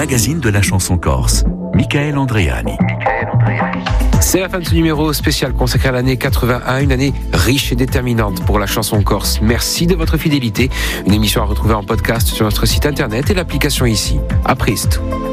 magazine de la chanson corse. Michael Andreani. C'est la fin de ce numéro spécial consacré à l'année 81, une année riche et déterminante pour la chanson corse. Merci de votre fidélité. Une émission à retrouver en podcast sur notre site internet et l'application ici. À Priest.